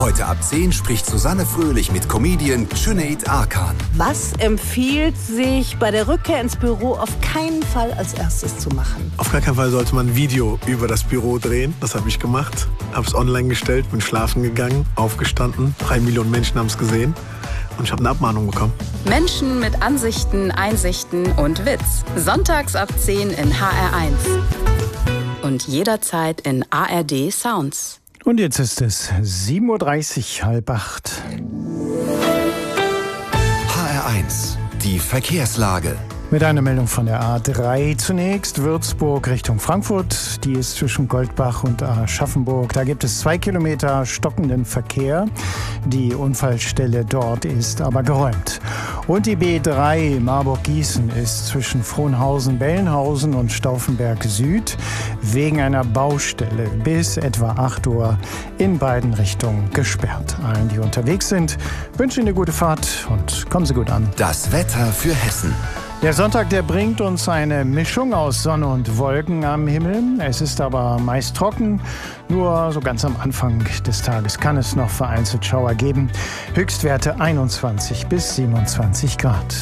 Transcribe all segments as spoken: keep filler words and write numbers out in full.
Heute ab zehn spricht Susanne Fröhlich mit Comedian Cüneyt Arkan. Was empfiehlt sich bei der Rückkehr ins Büro auf keinen Fall als erstes zu machen? Auf gar keinen Fall sollte man ein Video über das Büro drehen. Das habe ich gemacht. Habe es online gestellt, bin schlafen gegangen, aufgestanden. Drei Millionen Menschen haben es gesehen. Und ich habe eine Abmahnung bekommen. Menschen mit Ansichten, Einsichten und Witz. Sonntags ab zehn in H R eins. Und jederzeit in A R D Sounds. Und jetzt ist es sieben Uhr dreißig, halb acht. H R eins, die Verkehrslage. Mit einer Meldung von der A drei zunächst. Würzburg Richtung Frankfurt. Die ist zwischen Goldbach und Aschaffenburg. Da gibt es zwei Kilometer stockenden Verkehr. Die Unfallstelle dort ist aber geräumt. Und die B drei Marburg-Gießen ist zwischen Frohnhausen, Bellenhausen und Stauffenberg Süd wegen einer Baustelle bis etwa acht Uhr in beiden Richtungen gesperrt. Allen, die unterwegs sind, wünsche Ihnen eine gute Fahrt und kommen Sie gut an. Das Wetter für Hessen. Der Sonntag, der bringt uns eine Mischung aus Sonne und Wolken am Himmel. Es ist aber meist trocken. Nur so ganz am Anfang des Tages kann es noch vereinzelt Schauer geben. Höchstwerte einundzwanzig bis siebenundzwanzig Grad.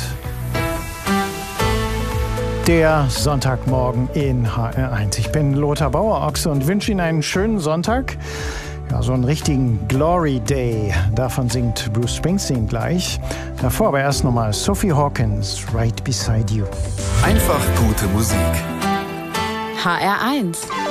Der Sonntagmorgen in H R eins. Ich bin Lothar Bauer-Ochse und wünsche Ihnen einen schönen Sonntag. Ja, so einen richtigen Glory Day. Davon singt Bruce Springsteen gleich. Davor aber erst nochmal Sophie Hawkins, Right Beside You. Einfach gute Musik. H R eins.